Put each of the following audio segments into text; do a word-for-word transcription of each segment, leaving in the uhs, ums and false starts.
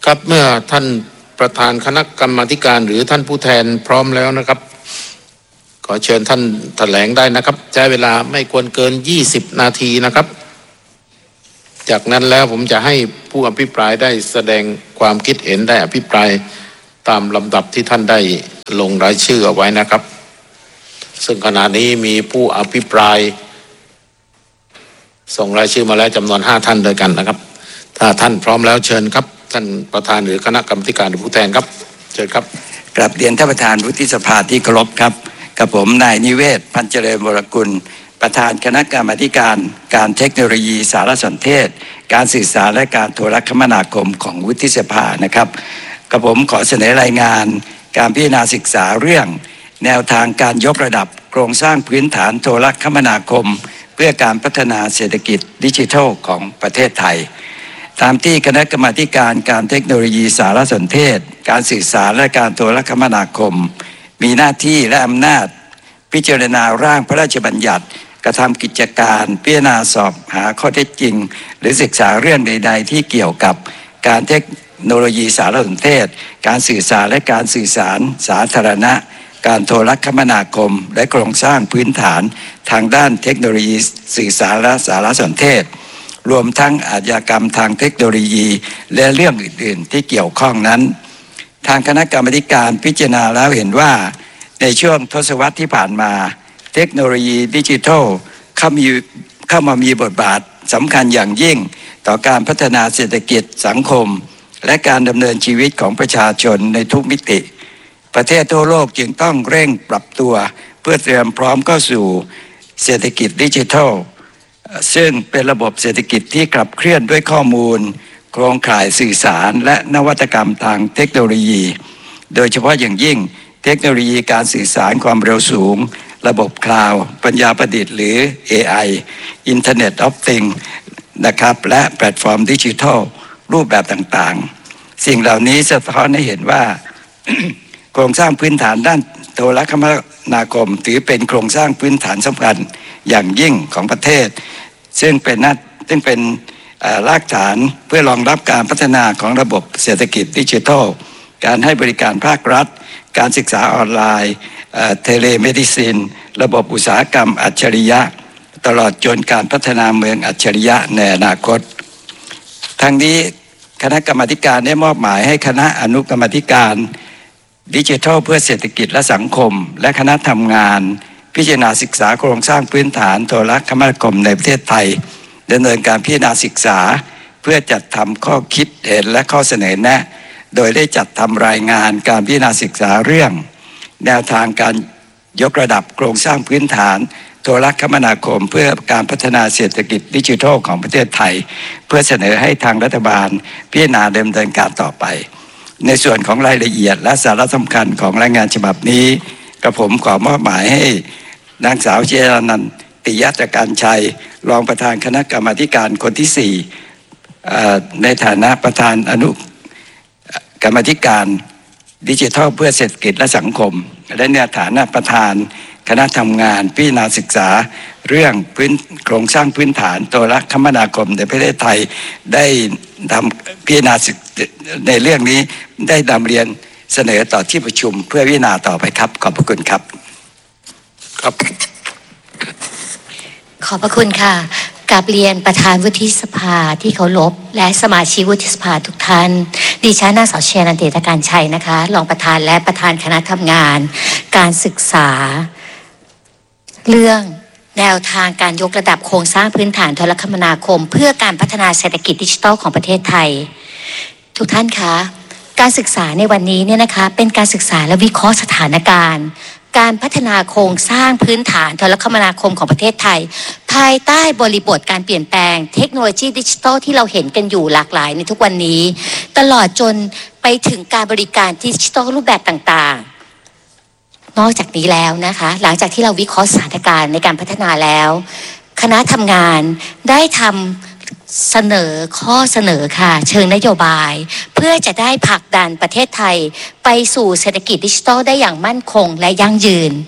ครับเมื่อท่านประธานคณะกรรมาธิการหรือท่านผู้แทนพร้อมแล้วนะครับขอเชิญท่านแถลงได้นะครับใช้เวลาไม่ควรเกินยี่สิบนาทีนะครับจากนั้นแล้วผมจะให้ผู้อภิปรายได้แสดงความคิดเห็นได้อภิปรายตามลำดับที่ท่านได้ลงรายชื่อเอาไว้นะครับซึ่งขณะนี้มีผู้อภิปรายส่งรายชื่อมาแล้วจำนวนห้าท่านด้วยกันนะครับถ้าท่านพร้อมแล้วเชิญครับท่านประธานหรือคณะกรรมการหรือผู้แทนครับเชิญครับกราบเรียนท่านประธานวุฒิสภาที่เคารพครับกับผมนายนิเวศพันเจริญวรกุลประธานคณะกรรมาธิการการเทคโนโลยีสารสนเทศการสื่อสารและการโทรคมนาคมของวุฒิสภานะครับกับผมขอเสนอรายงานการพิจารณาศึกษาเรื่องแนวทางการยกระดับโครงสร้างพื้นฐานโทรคมนาคมเพื่อการพัฒนาเศรษฐกิจดิจิทัลของประเทศไทยตามที่คณะกรรมาธิการการเทคโนโลยีสารสนเทศการสื่อสารและการโทรคมนาคมมีหน้าที่และอำนาจพิจารณาร่างพระราชบัญญัติกระทำกิจการพิจารณาสอบหาข้อเท็จจริงหรือศึกษาเรื่องใดๆที่เกี่ยวกับการเทคโนโลยีสารสนเทศการสื่อสารและการสื่อสารสาธารณะการโทรคมนาคมและโครงสร้างพื้นฐานทางด้านเทคโนโลยีสื่อสารและสารสนเทศรวมทั้งอาชญากรรมทางเทคโนโลยีและเรื่องอื่นๆที่เกี่ยวข้องนั้นทางคณะกรรมาธิการพิจารณาแล้วเห็นว่าในช่วงทศวรรษที่ผ่านมาเทคโนโลยีดิจิทัลเข้ามีเข้ามามีบทบาทสำคัญอย่างยิ่งต่อการพัฒนาเศรษฐกิจสังคมและการดำเนินชีวิตของประชาชนในทุกมิติประเทศทั่วโลกจึงต้องเร่งปรับตัวเพื่อเตรียมพร้อมเข้าสู่เศรษฐกิจดิจิทัลซึ่งเป็นระบบเศรษฐกิจที่ขับเคลื่อนด้วยข้อมูลโครงข่ายสื่อสารและนวัตกรรมทางเทคโนโลยีโดยเฉพาะอย่างยิ่งเทคโนโลยีการสื่อสารความเร็วสูงระบบคลาวด์ปัญญาประดิษฐ์หรือ เอ ไอ Internet of Things นะครับและแพลตฟอร์มดิจิทัลรูปแบบต่างๆสิ่งเหล่านี้สะท้อนให้เห็นว่า โครงสร้างพื้นฐานด้านโทรคมนาคมถือเป็นโครงสร้างพื้นฐานสำคัญอย่างยิ่งของประเทศซึ่งเป็นนัดซึ่งเป็นรากฐานเพื่อรองรับการพัฒนาของระบบเศรษฐกิจดิจิทัลการให้บริการภาครัฐการศึกษาออนไลน์เทเลเมดิซินระบบอุตสาหกรรมอัจฉริยะตลอดจนการพัฒนาเมืองอัจฉริยะในอนาคตทั้งนี้คณะกรรมาธิการได้มอบหมายให้คณะอนุกรรมาธิการดิจิทัลเพื่อเศรษฐกิจและสังคมและคณะทำงานพิจารณาศึกษาโครงสร้างพื้นฐานโทรคมนาคมในประเทศไทยดำเนินการพิจารณาศึกษาเพื่อจัดทำข้อคิดเห็นและข้อเสนอแนะโดยได้จัดทำรายงานการพิจารณาศึกษาเรื่องแนวทางการยกระดับโครงสร้างพื้นฐานโทรคมนาคมเพื่อการพัฒนาเศรษฐกิจดิจิทัลของประเทศไทยเพื่อเสนอให้ทางรัฐบาลพิจารณาดำเนินการต่อไปในส่วนของรายละเอียดและสาระสำคัญของรายงานฉบับนี้กระผมขอมอบหมายให้นางสาวเจรนันท์ติยตการชัยรองประธานคณะกรรมาธิการคนที่สี่ในฐานะประธานอนุกรรมาธิการดิจิทัลเพื่อเศรษฐกิจและสังคมและในฐานะประธานคณะทำงานพิจารณาศึกษาเรื่องพื้นโครงสร้างพื้นฐานโทรคมนาคมในประเทศไทยได้ทำพิจารณาในเรื่องนี้ได้นำเรียนเสนอต่อที่ประชุมเพื่อพิจารณาต่อไปครับขอบพระคุณครับครับขอบพระคุณค่ะกราบเรียนประธานวุฒิสภาที่เคารพและสมาชิกวุฒิสภาทุกท่านดิฉันนางสาวเชยนันท์ ติยตการชัยนะคะรองประธานและประธานคณะทำงานการศึกษาเรื่องแนวทางการยกระดับโครงสร้างพื้นฐานโทรคมนาคมเพื่อการพัฒนาเศรษฐกิจดิจิทัลของประเทศไทยทุกท่านคะการศึกษาในวันนี้เนี่ยนะคะเป็นการศึกษาและวิเคราะห์สถานการณ์การพัฒนาโครงสร้างพื้นฐานโทรคมนาคมของประเทศไทยภายใต้บริบทการเปลี่ยนแปลงเทคโนโลยีดิจิทัลที่เราเห็นกันอยู่หลากหลายในทุกวันนี้ตลอดจนไปถึงการบริการดิจิทัลรูปแบบต่างๆนอกจากนี้แล้วนะคะหลังจากที่เราวิเคราะห์สถานการณ์ในการพัฒนาแล้วคณะทำงานได้ทำเสนอข้อเสนอค่ะเชิงนโยบายเพื่อจะได้ผลักดันประเทศไทยไปสู่เศรษฐกิจดิจิทัลได้อย่างมั่นคงและยั่งยืน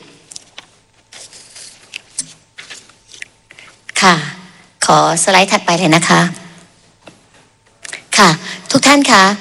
ค่ะขอสไลด์ถัดไปเลยนะคะค่ะทุกท่านคะ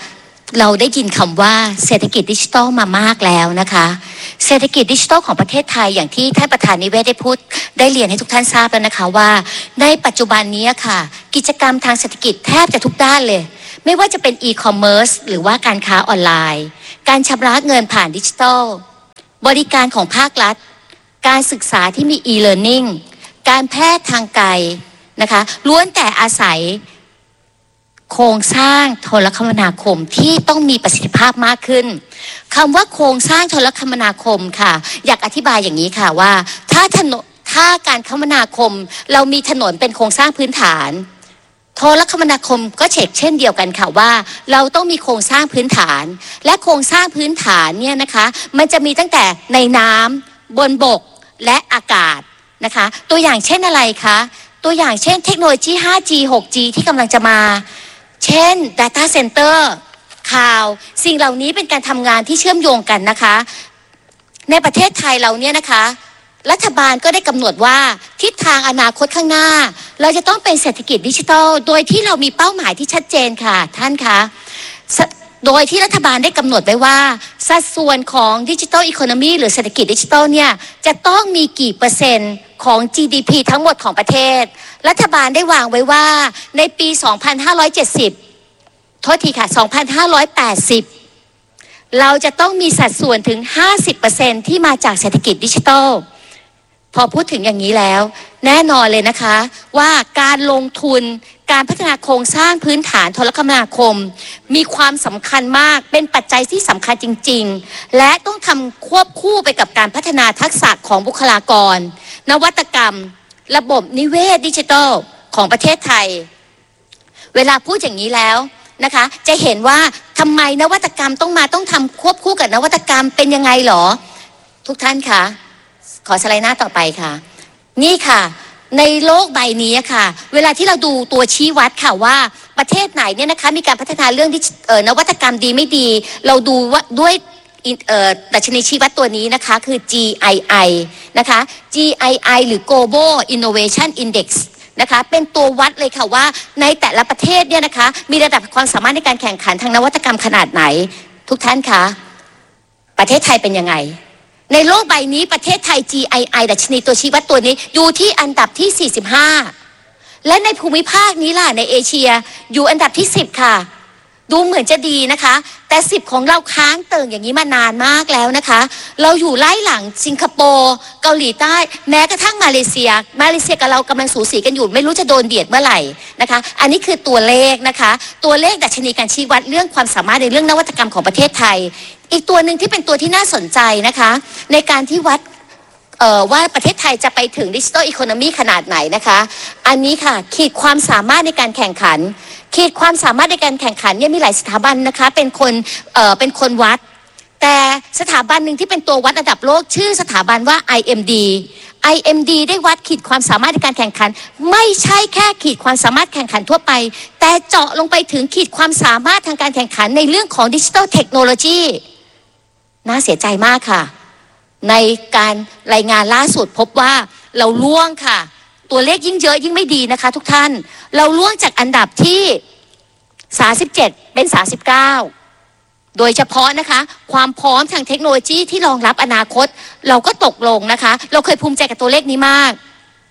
เราได้ยินคำว่าเศรษฐกิจดิจิทัลมามากแล้วนะคะเศรษฐกิจดิจิทัลของประเทศไทยอย่างที่ท่านประธานนิเวศได้พูดได้เรียนให้ทุกท่านทราบแล้วนะคะว่าในปัจจุบันนี้ค่ะกิจกรรมทางเศรษฐกิจแทบจะทุกด้านเลยไม่ว่าจะเป็นอีคอมเมิร์ซหรือว่าการค้าออนไลน์การชำระเงินผ่านดิจิทัลบริการของภาครัฐการศึกษาที่มี e-learning การแพทย์ทางไกลนะคะล้วนแต่อาศัยโครงสร้างโทรคมนาคมที่ต้องมีประสิทธิภาพมากขึ้นคำว่าโครงสร้างโทรคมนาคมค่ะอยากอธิบายอย่างนี้ค่ะว่าถ้าถนนถ้าการคมนาคมเรามีถนนเป็นโครงสร้างพื้นฐานโทรคมนาคมก็เช็คเช่นเดียวกันค่ะว่าเราต้องมีโครงสร้างพื้นฐานและโครงสร้างพื้นฐานเนี่ยนะคะมันจะมีตั้งแต่ในน้ำบนบกและอากาศนะคะตัวอย่างเช่นอะไรคะตัวอย่างเช่นเทคโนโลยี ห้าจี หกจี ที่กำลังจะมาเช่น Data Center ข่าวสิ่งเหล่านี้เป็นการทำงานที่เชื่อมโยงกันนะคะในประเทศไทยเราเนี่ยนะคะรัฐบาลก็ได้กำหนดว่าทิศทางอนาคตข้างหน้าเราจะต้องเป็นเศรษฐกิจดิจิทัลโดยที่เรามีเป้าหมายที่ชัดเจนค่ะท่านคะโดยที่รัฐบาลได้กำหนดไว้ว่าสัดส่วนของดิจิทัลอีโคโนมีหรือเศรษฐกิจดิจิทัลเนี่ยจะต้องมีกี่เปอร์เซ็นต์ของ จี ดี พี ทั้งหมดของประเทศรัฐบาลได้วางไว้ว่าในปี สองพันห้าร้อยเจ็ดสิบ โทษทีค่ะ สองพันห้าร้อยแปดสิบ เราจะต้องมีสัดส่วนถึง ห้าสิบเปอร์เซ็นต์ ที่มาจากเศรษฐกิจดิจิทัลพอพูดถึงอย่างนี้แล้วแน่นอนเลยนะคะว่าการลงทุนการพัฒนาโครงสร้างพื้นฐานโทรคมนาคมมีความสำคัญมากเป็นปัจจัยที่สำคัญจริงๆและต้องทำควบคู่ไปกับการพัฒนาทักษะของบุคลากรนวัตกรรมระบบนิเวศดิจิทัลของประเทศไทยเวลาพูดอย่างนี้แล้วนะคะจะเห็นว่าทำไมนวัตกรรมต้องมาต้องทำควบคู่กับนวัตกรรมเป็นยังไงหรอทุกท่านคะขอสไลด์หน้าต่อไปค่ะนี่ค่ะในโลกใบนี้ค่ะเวลาที่เราดูตัวชี้วัดค่ะว่าประเทศไหนเนี่ยนะคะมีการพัฒนาเรื่องนวัตกรรมดีไม่ดีเราดูว่าด้วยดัชนีชี้วัดตัวนี้นะคะคือ จี ไอ ไอ นะคะ จี ไอ ไอ หรือ Global Innovation Index นะคะเป็นตัววัดเลยค่ะว่าในแต่ละประเทศเนี่ยนะคะมีระดับความสามารถในการแข่งขันทางนวัตกรรมขนาดไหนทุกท่านคะประเทศไทยเป็นยังไงในโลกใบนี้ประเทศไทย จี ไอ ไอ ดัชนีตัวชี้วัดตัวนี้อยู่ที่อันดับที่สี่สิบห้าและในภูมิภาคนี้ล่ะในเอเชียอยู่อันดับที่สิบค่ะดูเหมือนจะดีนะคะแต่สิบของเราค้างเติ่งอย่างนี้มานานมากแล้วนะคะเราอยู่ไล่หลังสิงคโปร์เกาหลีใต้แม้กระทั่งมาเลเซียมาเลเซียกับเรากำลังสูสีกันอยู่ไม่รู้จะโดนเบียดเมื่อไหร่นะคะอันนี้คือตัวเลขนะคะตัวเลขดัชนีการชี้วัดเรื่องความสามารถในเรื่องนวัตกรรมของประเทศไทยอีกตัวหนึ่งที่เป็นตัวที่น่าสนใจนะคะในการที่วัดว่าประเทศไทยจะไปถึงดิจิทัลอีโคโนมีขนาดไหนนะคะอันนี้ค่ะขีดความสามารถในการแข่งขันขีดความสามารถในการแข่งขันเนี่ยมีหลายสถาบันนะคะเป็นคนเอ่อเป็นคนวัดแต่สถาบันหนึ่งที่เป็นตัววัดระดับโลกชื่อสถาบันว่า ไอ เอ็ม ดี ไอ เอ็ม ดี ได้วัดขีดความสามารถในการแข่งขันไม่ใช่แค่ขีดความสามารถแข่งขันทั่วไปแต่เจาะลงไปถึงขีดความสามารถทางการแข่งขันในเรื่องของดิจิทัลเทคโนโลยีน่าเสียใจมากค่ะในการรายงานล่าสุดพบว่าเราล่วงค่ะตัวเลขยิ่งเยอะยิ่งไม่ดีนะคะทุกท่านเราล่วงจากอันดับที่สามสิบเจ็ดเป็นสามสิบเก้าโดยเฉพาะนะคะความพร้อมทางเทคโนโลยีที่รองรับอนาคตเราก็ตกลงนะคะเราเคยภูมิใจกับตัวเลขนี้มาก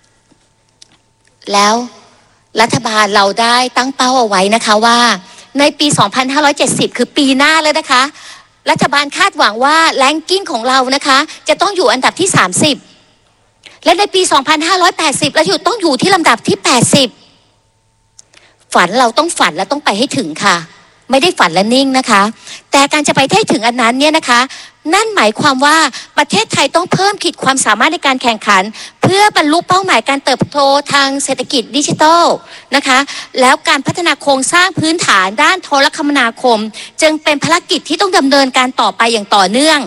แล้วรัฐบาลเราได้ตั้งเป้าเอาไว้นะคะว่าในปีสองพันห้าร้อยเจ็ดสิบคือปีหน้าแล้วนะคะรัฐบาลคาดหวังว่าแรงกิ้งของเรานะคะจะต้องอยู่อันดับที่สามสิบและในปีสองพันห้าร้อยแปดสิบเราอยู่ต้องอยู่ที่ลำดับที่แปดสิบฝันเราต้องฝันและต้องไปให้ถึงค่ะไม่ได้ฝันและนิ่งนะคะแต่การจะไปให้ถึงอันนั้นเนี่ยนะคะนั่นหมายความว่าประเทศไทยต้องเพิ่มขีดความสามารถในการแข่งขันเพื่อบรรลุเป้าหมายการเติบโตทางเศรษฐกิจดิจิทัลนะคะแล้วการพัฒนาโครงสร้างพื้นฐานด้านโทรคมนาคมจึงเป็นภารกิจที่ต้องดำเนินการต่อไปอย่างต่อเนื่อง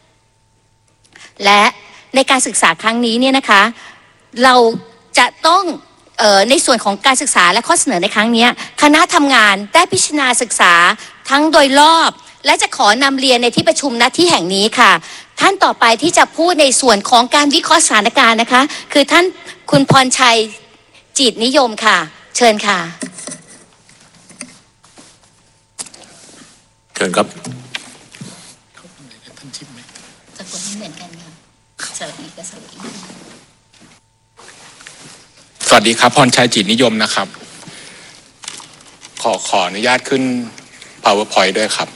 และในการศึกษาครั้งนี้เนี่ยนะคะเราจะต้องเอ่อในส่วนของการศึกษาและข้อเสนอในครั้งนี้คณะทำงานได้พิจารณาศึกษาทั้งโดยรอบและจะขอนำเรียนในที่ประชุมณที่แห่งนี้ค่ะท่านต่อไปที่จะพูดในส่วนของการวิเคราะห์สถานการณ์นะคะคือท่านคุณพรชัยจิตนิยมค่ะเชิญค่ะเชิญครับจะกดเหมือนกันค่ะสวัสดีกับสวัสดีสวัสดีครับพรชัยจิตนิยมนะครับขอขออนุญาตขึ้น PowerPoint ด้วยครับ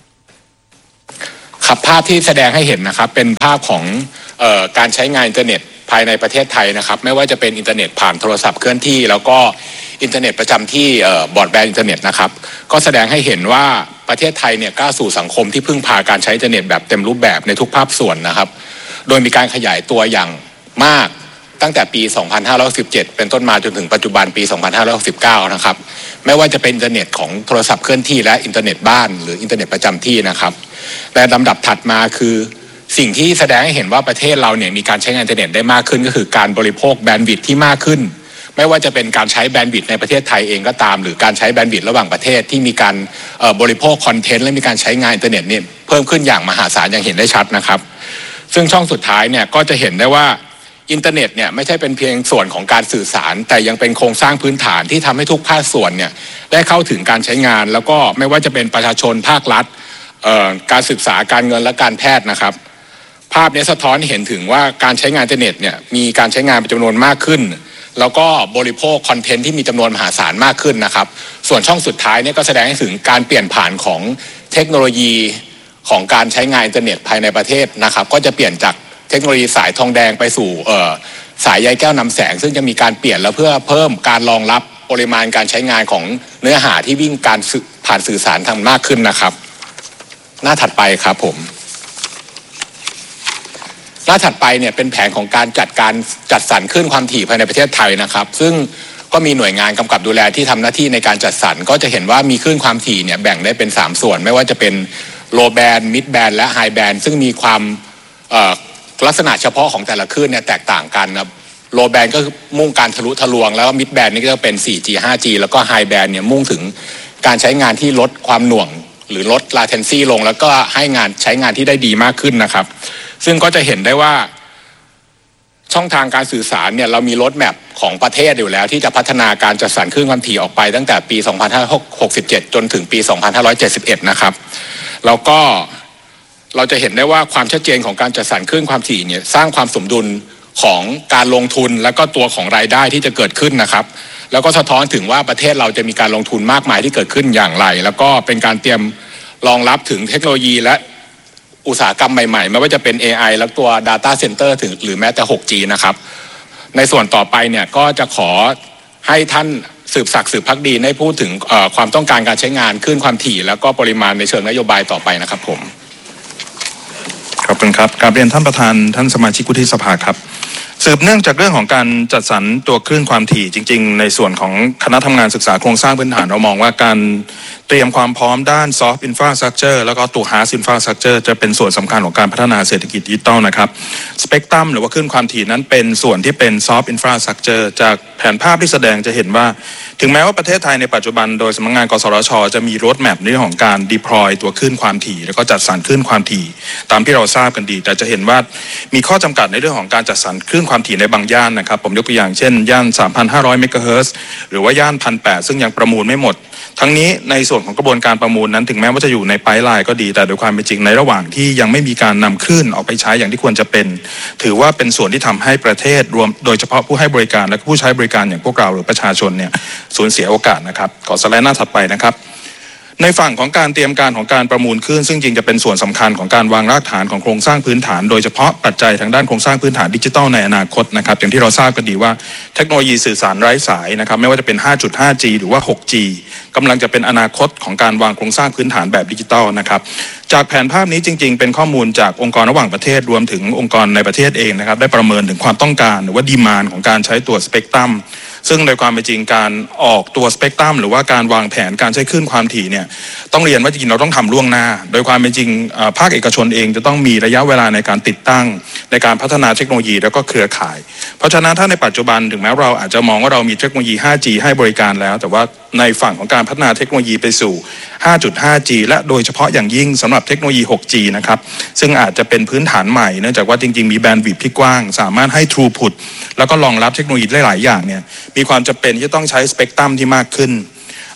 ครับภาพที่แสดงให้เห็นนะครับเป็นภาพของเอ่อการใช้งานอินเทอร์เน็ตภายในประเทศไทยนะครับไม่ว่าจะเป็นอินเทอร์เน็ตผ่านโทรศัพท์เคลื่อนที่แล้วก็อินเทอร์เน็ตประจำที่เอ่อบรอดแบนด์อินเทอร์เน็ตนะครับก็แสดงให้เห็นว่าประเทศไทยเนี่ยก้าวสู่สังคมที่พึ่งพาการใช้อินเทอร์เน็ตแบบเต็มรูปแบบในทุกภาคส่วนนะครับโดยมีการขยายตัวอย่างมากตั้งแต่ปี สองพันห้าร้อยสิบเจ็ด เป็นต้นมาจนถึงปัจจุบันปี สองพันห้าร้อยหกสิบเก้า นะครับไม่ว่าจะเป็นอินเทอร์เน็ตของโทรศัพท์เคลื่อนที่และอินเทอร์เน็ตบ้านหรืออินเทอร์เน็ตประจำที่นะครับและลำดับถัดมาคือสิ่งที่แสดงให้เห็นว่าประเทศเราเนี่ยมีการใช้งานอินเทอร์เน็ตได้มากขึ้นก็คือการบริโภคแบนด์วิดท์ที่มากขึ้นไม่ว่าจะเป็นการใช้แบนด์วิดท์ในประเทศไทยเองก็ตามหรือการใช้แบนด์วิดท์ระหว่างประเทศที่มีการบริโภคคอนเทนต์และมีการใช้งานอินเทอร์เน็ตเนี่ยเพิ่มขึ้นอย่างมหาศาลอย่างเห็นได้ชัดนะครับซึ่งช่องสุดท้ายเนี่ยก็จะเห็นได้ว่าอินเทอร์เน็ตเนี่ยไม่ใช่เป็นเพียงส่วนของการสื่อสารแต่ยังเป็นโครงสร้างพื้นฐานที่ทำให้ทุกภาคส่วนเนี่ยได้เข้าถึงการใช้งานแล้วก็ไม่ว่าจะเป็นประชาชนภาครัฐการศึกษาการเงินและการแพทย์นะครับภาพนี้สะท้อนเห็นถึงว่าการใช้งานอินเทอร์เน็ตเนี่ยมีการใช้งานเป็นจำนวนมากขึ้นแล้วก็บริโภคคอนเทนต์ที่มีจำนวนมหาศาลมากขึ้นนะครับส่วนช่องสุดท้ายเนี่ยก็แสดงให้ถึงการเปลี่ยนผ่านของเทคโนโลยีของการใช้งานอินเทอร์เน็ตภายในประเทศนะครับก็จะเปลี่ยนจากเทคโนโลยีสายทองแดงไปสู่สายใยแก้วนำแสงซึ่งจะมีการเปลี่ยนแล้วเพื่อเพิ่มการรองรับปริมาณการใช้งานของเนื้อหาที่วิ่งการผ่านสื่อสารทางมากขึ้นนะครับหน้าถัดไปครับผมหน้าถัดไปเนี่ยเป็นแผนของการจัดการจัดสรรคลื่นความถี่ภายในประเทศไทยนะครับซึ่งก็มีหน่วยงานกำกับดูแลที่ทำหน้าที่ในการจัดสรรก็จะเห็นว่ามีคลื่นความถี่เนี่ยแบ่งได้เป็นสามส่วนไม่ว่าจะเป็นโลแบนด์มิดแบนด์และไฮแบนด์ซึ่งมีความลักษณะเฉพาะของแต่ละคลื่นเนี่ยแตกต่างกันนะโลแบนด์ก็มุ่งการทะลุทะลวงแล้วก็มิดแบนด์นี่ก็จะเป็น โฟร์จี ไฟว์จี แล้วก็ไฮแบนด์เนี่ยมุ่งถึงการใช้งานที่ลดความหน่วงหรือลด latency ลงแล้วก็ให้งานใช้งานที่ได้ดีมากขึ้นนะครับซึ่งก็จะเห็นได้ว่าช่องทางการสื่อสารเนี่ยเรามีรถแมพของประเทศอยู่แล้วที่จะพัฒนาการจัดสรรคลื่นความถี่ออกไปตั้งแต่ปี สองพันห้าร้อยหกสิบเจ็ด จนถึงปี สองพันห้าร้อยเจ็ดสิบเอ็ด นะครับแล้วก็เราจะเห็นได้ว่าความชัดเจนของการจัดสรรคลื่นความถี่เนี่ยสร้างความสมดุลของการลงทุนและก็ตัวของรายได้ที่จะเกิดขึ้นนะครับแล้วก็สะท้อนถึงว่าประเทศเราจะมีการลงทุนมากมายที่เกิดขึ้นอย่างไรแล้วก็เป็นการเตรียมรองรับถึงเทคโนโลยีและอุตสาหกรรมใหม่ๆไม่ว่าจะเป็น เอ ไอ และตัว Data Center ถึงหรือแม้แต่ หกจี นะครับในส่วนต่อไปเนี่ยก็จะขอให้ท่านสืบศักดิ์สืบภักดีได้พูดถึงความต้องการการใช้งานคลื่นความถี่แล้วก็ปริมาณในเชิงนโยบายต่อไปนะครับผมขอบคุณครับกราบเรียนท่านประธานท่านสมาชิกวุฒิสภาครับสืบเนื่องจากเรื่องของการจัดสรรตัวคลื่นความถี่จริงๆในส่วนของคณะทำงานศึกษาโครงสร้างพื้นฐานเรามองว่าการเตรียมความพร้อมด้าน soft infrastructure แล้วก็ตัว hard infrastructure จะเป็นส่วนสำคัญของการพัฒนาเศรษฐกิจดิจิทัลนะครับสเปกตรัมหรือว่าคลื่นความถี่นั้นเป็นส่วนที่เป็น soft infrastructure จากแผนภาพที่แสดงจะเห็นว่าถึงแม้ว่าประเทศไทยในปัจจุบันโดยสำนักงานกสทช.จะมี road map ในเรื่องของการ deploy ตัวคลื่นความถี่แล้วก็จัดสรรคลื่นความถี่ตามที่เราทราบกันดีแต่จะเห็นว่ามีข้อจำกัดในเรื่องของการจัดสรรคลื่นความถี่ในบางย่านนะครับผมยกตัวอย่างเช่นย่าน สามพันห้าร้อย เมกะเฮิรตซ์หรือว่าย่าน หนึ่งพันแปดร้อย ซึ่งยังประมูลไม่หมดทั้งนี้ในส่วนของกระบวนการประมูลนั้นถึงแม้ว่าจะอยู่ในไพป์ไลน์ก็ดีแต่โดยความเป็นจริงในระหว่างที่ยังไม่มีการนำคลื่นออกไปใช้อย่างที่ควรจะเป็นถือว่าเป็นส่วนที่ทำให้ประเทศรวมโดยเฉพาะผู้ให้บริการและผู้ใช้บริการอย่างพวกเราหรือประชาชนเนี่ยสูญเสียโอกาสนะครับขอสไลด์หน้าถัดไปนะครับในฝั่งของการเตรียมการของการประมูลคลื่นซึ่งจริงจะเป็นส่วนสำคัญของการวางรากฐานของโครงสร้างพื้นฐานโดยเฉพาะปัจจัยทางด้านโครงสร้างพื้นฐานดิจิทัลในอนาคตนะครับอย่างที่เราทราบกันดีว่าเทคโนโลยีสื่อสารไร้สายนะครับไม่ว่าจะเป็น ห้าจุดห้าจี หรือว่า หกจี กำลังจะเป็นอนาคตของการวางโครงสร้างพื้นฐานแบบดิจิทัลนะครับจากแผนภาพนี้จริงๆเป็นข้อมูลจากองค์กรระหว่างประเทศรวมถึงองค์กรในประเทศเองนะครับได้ประเมินถึงความต้องการหรือว่าดีมานด์ของการใช้ตัวสเปกตรัมซึ่งโดยความเป็นจริงการออกตัวสเปกตรัมหรือว่าการวางแผนการใช้คลื่นความถี่เนี่ยต้องเรียนว่าจริงๆเราต้องทำล่วงหน้าโดยความเป็นจริงภาคเอกชนเองจะต้องมีระยะเวลาในการติดตั้งในการพัฒนาเทคโนโลยีแล้วก็เครือข่ายเพราะฉะนั้นถ้าในปัจจุบันถึงแม้เราอาจจะมองว่าเรามีเทคโนโลยี ห้าจี ให้บริการแล้วแต่ว่าในฝั่งของการพัฒนาเทคโนโลยีไปสู่ ห้าจุดห้าจี และโดยเฉพาะอย่างยิ่งสำหรับเทคโนโลยี หกจี นะครับซึ่งอาจจะเป็นพื้นฐานใหม่เนื่องจากว่าจริงๆมีแบนด์วิดท์ที่กว้างสามารถให้ throughput แล้วก็รองรับเทคโนโลยีได้หลายอย่างเนี่ยมีความจำเป็นที่ต้องใช้สเปกตรัมที่มากขึ้น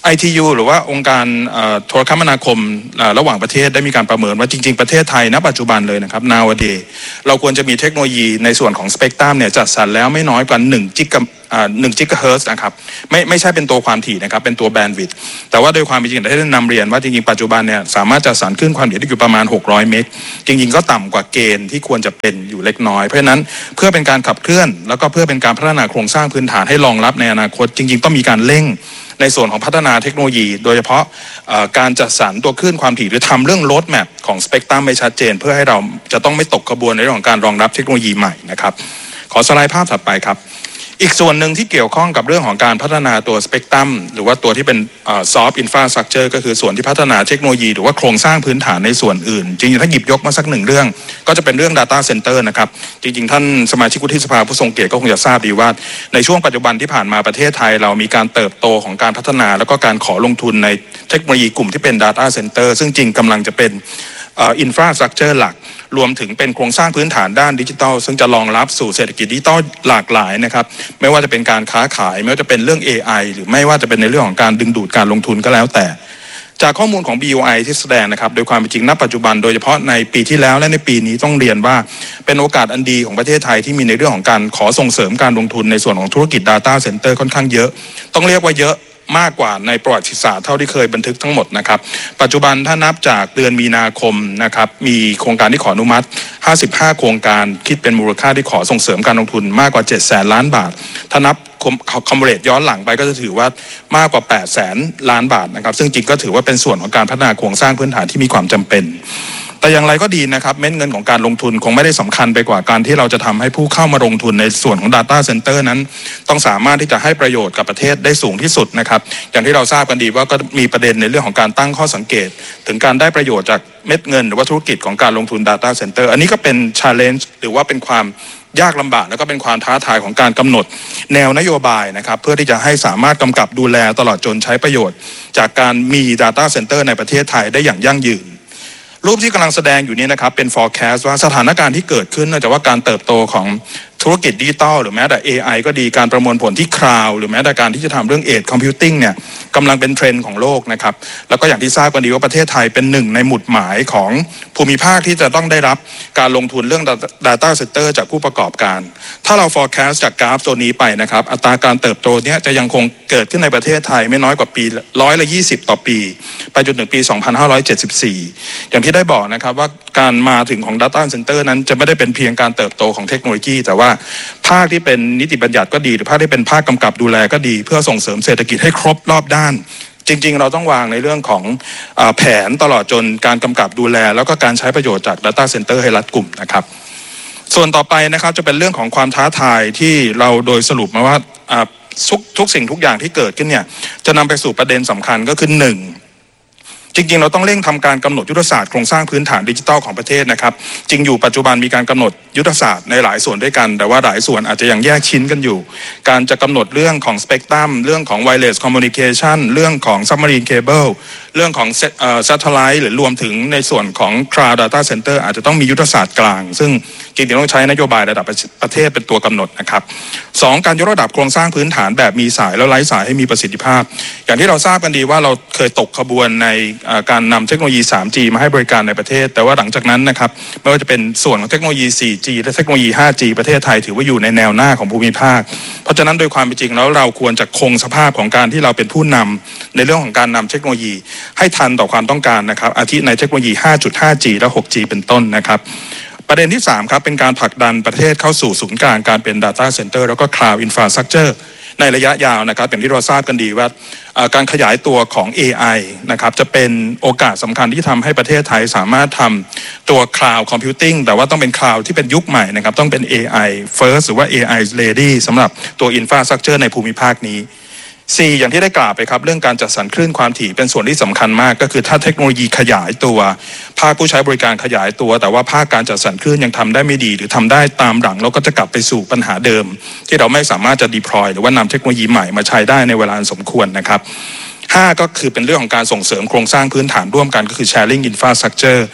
ไอ ที ยู หรือว่าองค์การโทรคมนาคมระหว่างประเทศได้มีการประเมินว่าจริงๆประเทศไทยณปัจจุบันเลยนะครับ nowadays เราควรจะมีเทคโนโลยีในส่วนของสเปกตรัมเนี่ยจัดสรรแล้วไม่น้อยกว่า1กิกะหนึ่งกิกะเฮิรตซ์นะครับไม่ไม่ใช่เป็นตัวความถี่นะครับเป็นตัวแบนด์วิดท์แต่ว่าโดยความเป็นจริงได้นำเรียนว่าจริงๆปัจจุบันเนี่ยสามารถจัดสรรคลื่นความถี่ได้อยู่ประมาณหกร้อยเมกะจริงๆก็ต่ำกว่าเกณฑ์ที่ควรจะเป็นอยู่เล็กน้อยเพราะฉะนั้นเพื่อเป็นการขับเคลื่อนแล้วก็เพื่อเป็นการพัฒนาโครงสร้างพื้นฐานให้รองรับในอนาคตจริงๆต้องมีการเร่งในส่วนของพัฒนาเทคโนโลยีโดยเฉพาะการจัดสรรตัวคลื่นความถี่หรือทำเรื่องโรดแมปของสเปกตรัมไปชัดเจนเพื่อให้เราจะต้องไม่ตกขบวนในเรื่องของการรองรับเทคโนโลยีใหม่นะครับขอสไลด์ภาพถัดไปครับอีกส่วนหนึ่งที่เกี่ยวข้องกับเรื่องของการพัฒนาตัวสเปกตรัมหรือว่าตัวที่เป็นซอฟต์อินฟราสตรัคเจอร์ก็คือส่วนที่พัฒนาเทคโนโลยีหรือว่าโครงสร้างพื้นฐานในส่วนอื่นจริงๆถ้าหยิบยกมาสักหนึ่งเรื่องก็จะเป็นเรื่อง Data Center นะครับจริงๆท่านสมาชิกวุฒิสภาผู้ทรงเกียรติก็คงจะทราบดีว่าในช่วงปัจจุบันที่ผ่านมาประเทศไทยเรามีการเติบโตของการพัฒนาแล้วก็การขอลงทุนในเทคโนโลยีกลุ่มที่เป็น Data Center ซึ่งจริงกำลังจะเป็นอินฟราสตรัคเจอร์หลักรวมถึงเป็นโครงสร้างพื้นฐานด้านดิจิทัลซึ่งจะรองรับสู่เศรษฐกิจดิจิทัลหลากหลายนะครับไม่ว่าจะเป็นการค้าขายไม่ว่าจะเป็นเรื่อง เอ ไอ หรือไม่ว่าจะเป็นในเรื่องของการดึงดูดการลงทุนก็แล้วแต่จากข้อมูลของ บี โอ ไอ ที่แสดงนะครับโดยความเป็นจริงณปัจจุบันโดยเฉพาะในปีที่แล้วและในปีนี้ต้องเรียนว่าเป็นโอกาสอันดีของประเทศไทยที่มีในเรื่องของการขอส่งเสริมการลงทุนในส่วนของธุรกิจ Data Center ค่อนข้างเยอะต้องเรียกว่าเยอะมากกว่าในประวัติศาสตร์เท่าที่เคยบันทึกทั้งหมดนะครับปัจจุบันถ้านับจากเดือนมีนาคมนะครับมีโครงการที่ขออนุมัติห้าสิบห้าโครงการคิดเป็นมูลค่าที่ขอส่งเสริมการลงทุนมากกว่าเจ็ดแสนล้านบาทถ้านับคอมมูเลตย้อนหลังไปก็จะถือว่ามากกว่าแปดแสนล้านบาทนะครับซึ่งจริงก็ถือว่าเป็นส่วนของการพัฒนาโครงสร้างพื้นฐานที่มีความจำเป็นแต่อย่างไรก็ดีนะครับเม็ดเงินของการลงทุนคงไม่ได้สำคัญไปกว่าการที่เราจะทำให้ผู้เข้ามาลงทุนในส่วนของ Data Center นั้นต้องสามารถที่จะให้ประโยชน์กับประเทศได้สูงที่สุดนะครับอย่างที่เราทราบกันดีว่าก็มีประเด็นในเรื่องของการตั้งข้อสังเกตถึงการได้ประโยชน์จากเม็ดเงินหรือว่าธุรกิจของการลงทุน Data Center อันนี้ก็เป็น challenge หรือว่าเป็นความยากลำบากแล้วก็เป็นความท้าทายของการกำหนดแนวนโยบายนะครับเพื่อที่จะให้สามารถกำกับดูแลตลอดจนใช้ประโยชน์จากการมี Data Center ในประเทศไทยได้อย่างยั่งยืนรูปที่กำลังแสดงอยู่นี้นะครับเป็น forecast ว่าสถานการณ์ที่เกิดขึ้นเนื่องจากว่าการเติบโตของธุรกิจดิจิทัลหรือแม้แต่ เอ ไอ ก็ดีการประมวลผลที่คลาวด์หรือแม้แต่การที่จะทำเรื่อง Edge Computing เนี่ยกำลังเป็นเทรนด์ของโลกนะครับแล้วก็อย่างที่ทราบกันดีว่าประเทศไทยเป็นหนึ่งในหมุดหมายของภูมิภาคที่จะต้องได้รับการลงทุนเรื่อง Data Center จากผู้ประกอบการถ้าเรา forecast จากกราฟตัวนี้ไปนะครับอัตราการเติบโตเนี้ยจะยังคงเกิดขึ้นในประเทศไทยไม่น้อยกว่าปีร้อยละยี่สิบต่อปีไปจนถึงปีสองพันห้าร้อยเจ็ดสิบสี่อย่างที่ได้บอกนะครับว่าการมาถึงของ Data Center นั้นจะไม่ได้เป็นเพียงการเติบโตของเทคโนโลยีแต่ว่าภาคที่เป็นนิติบัญญัติก็ดีหรือภาคที่เป็นภาคกำกับดูแลก็ดีเพื่อส่งเสริมเศรษฐกิจให้ครบรอบด้านจริงๆเราต้องวางในเรื่องของอ่าแผนตลอดจนการกำกับดูแลแล้วก็การใช้ประโยชน์จาก Data Center ให้รัดกุมนะครับส่วนต่อไปนะครับจะเป็นเรื่องของความท้าทายที่เราโดยสรุปมาว่าอ่าทุกทุกสิ่งทุกอย่างที่เกิดขึ้นเนี่ยจะนำไปสู่ประเด็นสำคัญก็คือหนึ่งจริงๆเราต้องเร่งทำการกำหนดยุทธศาสตร์โครงสร้างพื้นฐานดิจิทัลของประเทศนะครับจริงอยู่ปัจจุบันมีการกำหนดยุทธศาสตร์ในหลายส่วนด้วยกันแต่ว่าหลายส่วนอาจจะยังแยกชิ้นกันอยู่การจะกำหนดเรื่องของสเปกตรัมเรื่องของ wireless communication เรื่องของ submarine cable เรื่องของ satellite หรือรวมถึงในส่วนของ cloud data center อาจจะต้องมียุทธศาสตร์กลางซึ่งจริงๆต้องใช้นโยบายระดับประเทศเป็นตัวกำหนดนะครับสองการยกระดับโครงสร้างพื้นฐานแบบมีสายแล้วไร้สายให้มีประสิทธิภาพอย่างที่เราทราบกันดีว่าเราเคยตกขบวนในการนำเทคโนโลยี ทรีจี มาให้บริการในประเทศแต่ว่าหลังจากนั้นนะครับไม่ว่าจะเป็นส่วนของเทคโนโลยี โฟร์จี และเทคโนโลยี ไฟว์จี ประเทศไทยถือว่าอยู่ในแนวหน้าของภูมิภาคเพราะฉะนั้นโดยความเป็นจริงแล้วเราควรจะคงสภาพของการที่เราเป็นผู้นำในเรื่องของการนำเทคโนโลยีให้ทันต่อความต้องการนะครับอาทิในเทคโนโลยี ห้าจุดห้าจี และ หกจี เป็นต้นนะครับประเด็นที่สามครับเป็นการผลักดันประเทศเข้าสู่ศูนย์กลางการเป็น Data Center แล้วก็ Cloud Infrastructure ในระยะยาวนะครับอย่างที่เราทราบกันดีว่าการขยายตัวของ เอ ไอ นะครับจะเป็นโอกาสสำคัญที่ทำให้ประเทศไทยสามารถทำตัว Cloud Computing แต่ว่าต้องเป็น Cloud ที่เป็นยุคใหม่นะครับต้องเป็น เอ ไอ First หรือว่า เอ ไอ Ready สำหรับตัว Infrastructure ในภูมิภาคนี้สี่อย่างที่ได้กล่าวไปครับเรื่องการจัดสรรคลื่นความถี่เป็นส่วนที่สำคัญมากก็คือถ้าเทคโนโลยีขยายตัวภาคผู้ใช้บริการขยายตัวแต่ว่าภาคการจัดสรรคลื่นยังทำได้ไม่ดีหรือทำได้ตามหลังเราก็จะกลับไปสู่ปัญหาเดิมที่เราไม่สามารถจะ deploy หรือว่านำเทคโนโลยีใหม่มาใช้ได้ในเวลาสมควรนะครับห้าก็คือเป็นเรื่องของการส่งเสริมโครงสร้างพื้นฐานร่วมกันก็คือ sharing infrastructure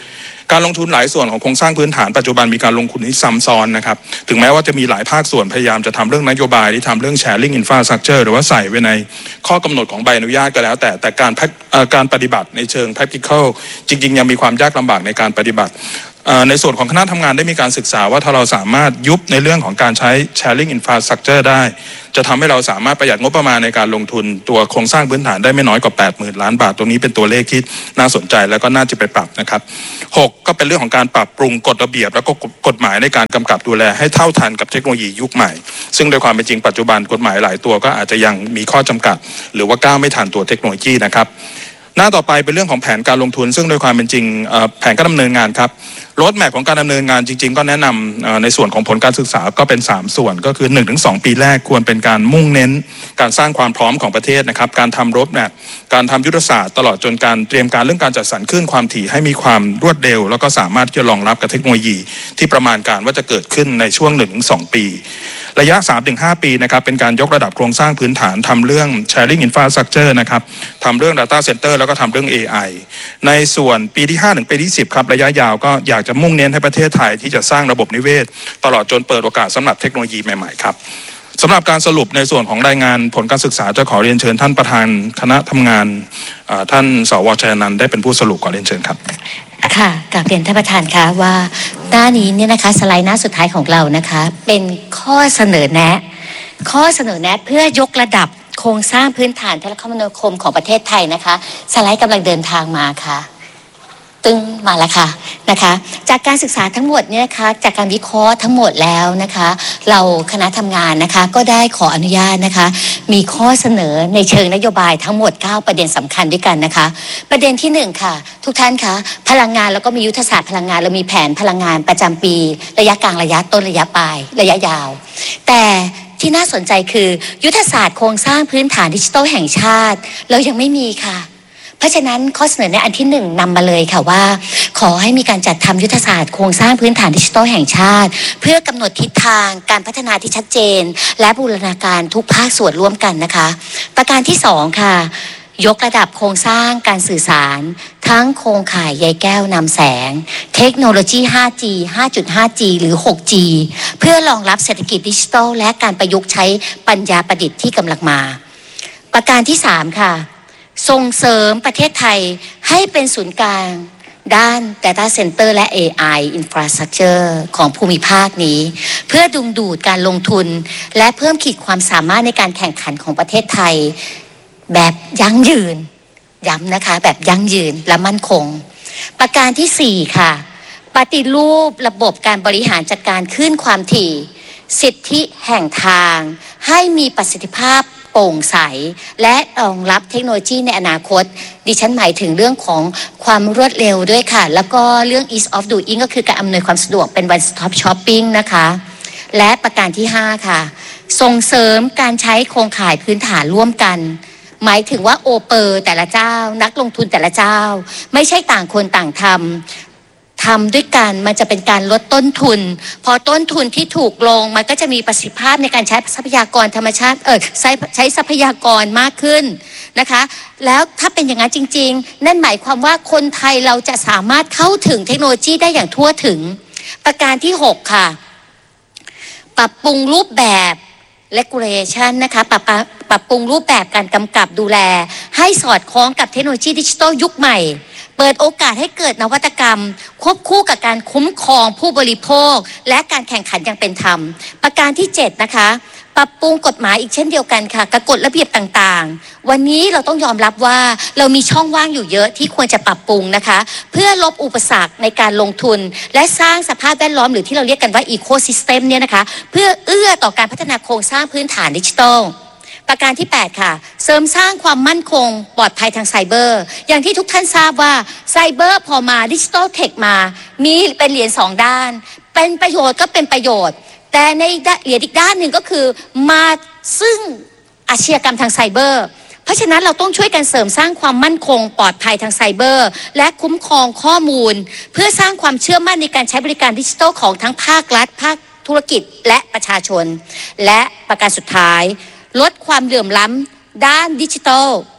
การลงทุนหลายส่วนของโครงสร้างพื้นฐานปัจจุบันมีการลงทุนที่ซ้ำซ้อนนะครับถึงแม้ว่าจะมีหลายภาคส่วนพยายามจะทำเรื่องนโยบายที่ทำเรื่อง sharing infrastructure หรือว่าใส่ไว้ในข้อกำหนดของใบอนุญาตก็แล้วแต่แต่การการปฏิบัติในเชิง practical จริงๆยังมีความยากลำบากในการปฏิบัติในส่วนของคณะทำงานได้มีการศึกษาว่าถ้าเราสามารถยุบในเรื่องของการใช้ sharing infrastructure ได้จะทำให้เราสามารถประหยัดงบประมาณในการลงทุนตัวโครงสร้างพื้นฐานได้ไม่น้อยกว่า แปดหมื่น ล้านบาทตรงนี้เป็นตัวเลขที่น่าสนใจแล้วก็น่าจะไปปรับนะครับหกก็เป็นเรื่องของการปรับปรุงกฎระเบียบแล้วก็กฎหมายในการกำกับดูแลให้เท่าทันกับเทคโนโลยียุคใหม่ซึ่งโดยความเป็นจริงปัจจุบันกฎหมายหลายตัวก็อาจจะยังมีข้อจำกัดหรือว่าก้าวไม่ทันตัวเทคโนโลยีนะครับหน้าต่อไปเป็นเรื่องของแผนการลงทุนซึ่งโดยความเป็นจริงแผนการดำเนินงานครับโรดแมพของการดำเนินงานจริงๆก็แนะนำในส่วนของผลการศึกษาก็เป็นสามส่วนก็คือ หนึ่งถึงสอง ปีแรกควรเป็นการมุ่งเน้นการสร้างความพร้อมของประเทศนะครับการทำโรดแมพการทำยุทธศาสตร์ตลอดจนการเตรียมการเรื่องการจัดสรรคลื่นความถี่ให้มีความรวดเร็วแล้วก็สามารถที่จะรองรับกับเทคโนโลยีที่ประมาณการว่าจะเกิดขึ้นในช่วง หนึ่งถึงสอง ปีระยะ สามถึงห้า ปีนะครับเป็นการยกระดับโครงสร้างพื้นฐานทำเรื่อง sharing infrastructure นะครับทำเรื่อง data center แล้วก็ทำเรื่อง เอ ไอ ในส่วนปีที่ห้าถึงปีที่สิบครับระยะยาวก็อยากจะมุ่งเน้นให้ประเทศไทยที่จะสร้างระบบนิเวศตลอดจนเปิดโอกาสสำหรับเทคโนโลยีใหม่ๆครับสำหรับการสรุปในส่วนของรายงานผลการศึกษาจะขอเรียนเชิญท่านประธานคณะทำงานท่านสว.ชัยนันท์ได้เป็นผู้สรุปขอเรียนเชิญครับค่ะกราบเรียนท่านประธานค่ะว่าหน้านี้เนี่ยนะคะสไลด์หน้าสุดท้ายของเรานะคะเป็นข้อเสนอแนะข้อเสนอแนะเพื่อยกระดับโครงสร้างพื้นฐานโทรคมนาคมของประเทศไทยนะคะสไลด์กำลังเดินทางมาค่ะตึงมาแล้วค่ะนะคะจากการศึกษาทั้งหมดเนี่ยนะคะจากการวิเคราะห์ทั้งหมดแล้วนะคะเราคณะทำงานนะคะก็ได้ขออนุญาตนะคะมีข้อเสนอในเชิงนโยบายทั้งหมดเก้าประเด็นสำคัญด้วยกันนะคะประเด็นที่หนึ่งค่ะทุกท่านคะพลังงานแล้วก็มียุทธศาสตร์พลังงานเรามีแผนพลังงานประจำปีระยะกลางระยะต้นระยะปลายระยะยาวแต่ที่น่าสนใจคือยุทธศาสตร์โครงสร้างพื้นฐานดิจิทัลแห่งชาติเรายังไม่มีค่ะเพราะฉะนั้นข้อเสนอในอันที่หนึ่งนำมาเลยค่ะว่าขอให้มีการจัดทำยุทธศาสตร์โครงสร้างพื้นฐานดิจิทัลแห่งชาติเพื่อกำหนดทิศทางการพัฒนาที่ชัดเจนและบูรณาการทุกภาคส่วนร่วมกันนะคะประการที่สองค่ะยกระดับโครงสร้างการสื่อสารทั้งโครงข่ายใยแก้วนำแสงเทคโนโลยี ห้าจี ห้าจุดห้าจี หรือ หกจี เพื่อรองรับเศรษฐกิจดิจิทัลและการประยุกต์ใช้ปัญญาประดิษฐ์ที่กำลังมาประการที่สามค่ะส่งเสริมประเทศไทยให้เป็นศูนย์กลางด้าน Data Center และ เอ ไอ Infrastructure ของภูมิภาคนี้เพื่อดึงดูดการลงทุนและเพิ่มขีดความสามารถในการแข่งขันของประเทศไทยแบบยั่งยืนย้ำนะคะแบบยั่งยืนและมั่นคงประการที่สี่ค่ะปฏิรูประบบการบริหารจัดการคลื่นความถี่สิทธิแห่งทางให้มีประสิทธิภาพโปร่งใสและรองรับเทคโนโลยีในอนาคตดิฉันหมายถึงเรื่องของความรวดเร็วด้วยค่ะแล้วก็เรื่อง ease of doing ก็คือการอำนวยความสะดวกเป็น one stop shopping นะคะและประการที่ห้าค่ะส่งเสริมการใช้โครงข่ายพื้นฐานร่วมกันหมายถึงว่าโอเปอร์แต่ละเจ้านักลงทุนแต่ละเจ้าไม่ใช่ต่างคนต่างทำทำด้วยกันมันจะเป็นการลดต้นทุนพอต้นทุนที่ถูกลงมันก็จะมีประสิทธิภาพในการใช้ทรัพยากรธรรมชาติเออใช้ใช้ทรัพยากรมากขึ้นนะคะแล้วถ้าเป็นอย่างนั้นจริงๆนั่นหมายความว่าคนไทยเราจะสามารถเข้าถึงเทคโนโลยีได้อย่างทั่วถึงประการที่หกค่ะปรับปรุงรูปแบบ regulation นะคะปรับปรับปรุงรูปแบบการกำกับดูแลให้สอดคล้องกับเทคโนโลยีดิจิทัลยุคใหม่เปิดโอกาสให้เกิดนวัตกรรมควบคู่กับการคุ้มครองผู้บริโภคและการแข่งขันอย่างเป็นธรรมประการที่เจ็ดนะคะปรับปรุงกฎหมายอีกเช่นเดียวกันค่ะกับกฎระเบียบต่างๆวันนี้เราต้องยอมรับว่าเรามีช่องว่างอยู่เยอะที่ควรจะปรับปรุงนะคะเพื่อลบอุปสรรคในการลงทุนและสร้างสภาพแวดล้อมหรือที่เราเรียกกันว่าอีโคซิสเต็มเนี่ยนะคะเพื่อเอื้อต่อการพัฒนาโครงสร้างพื้นฐานดิจิทัลประการที่แปดค่ะเสริมสร้างความมั่นคงปลอดภัยทางไซเบอร์อย่างที่ทุกท่านทราบว่าไซเบอร์พอมาดิจิทัลเทคมามีเป็นเหรียญสองด้านเป็นประโยชน์ก็เป็นประโยชน์แต่ในเหรียญอีกด้านหนึ่งก็คือมาซึ่งอาชญากรรมทางไซเบอร์เพราะฉะนั้นเราต้องช่วยกันเสริมสร้างความมั่นคงปลอดภัยทางไซเบอร์และคุ้มครองข้อมูลเพื่อสร้างความเชื่อมั่นในการใช้บริการดิจิทัลของทั้งภาครัฐภาคธุรกิจและประชาชนและประการสุดท้ายลดความเหลื่อมล้ำด้านดิจิทัล